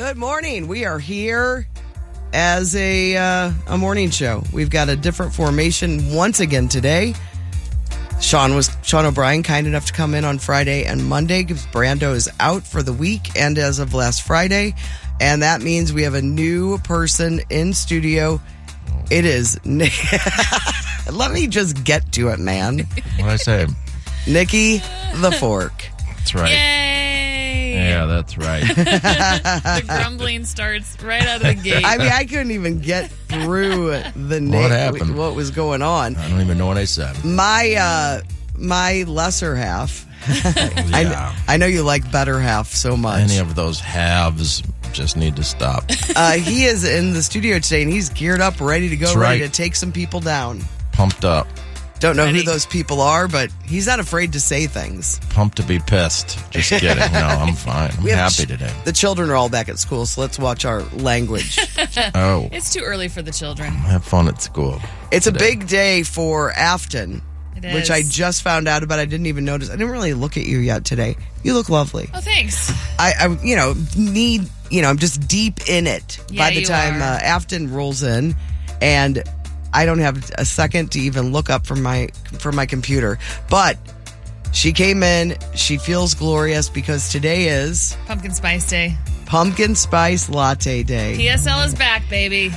Good morning. We are here as a morning show. We've got a different formation once again today. Sean O'Brien, kind enough to come in on Friday and Monday because Brando is out for the week and as of last Friday. And that means we have a new person in studio. It is Nick. Let me just get to it, man. What'd I say? Nikki the Fork. That's right. Yay! Yeah, that's right. The grumbling starts right out of the gate. I mean, I couldn't even get through the name. What happened? What was going on? I don't even know what I said. My lesser half. Yeah. I know you like better half so much. Any of those halves just need to stop. He is in the studio today, and he's geared up, ready to go, That's ready right. to take some people down. Pumped up. Don't know Ready. who those people are, but he's not afraid to say things. Pumped to be pissed. Just kidding. No, I'm fine. I'm We have happy today. The children are all back at school, so let's watch our language. Oh, It's too early for the children. have fun at school. It's a today. big day for Afton, It which I is. just found out about. I didn't even notice. I didn't really look at you yet today. You look lovely. Oh, thanks. I'm just deep in it Yeah, by the you time are. Afton rolls in, and I don't have a second to even look up from my computer. But she came in. She feels glorious because today is Pumpkin Spice Day. Pumpkin Spice Latte Day. PSL is back, baby.